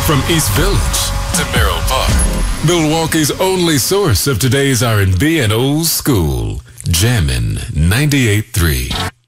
From East Village to Merrill Park, Milwaukee's only source of today's R&B and old school, Jammin' 98.3.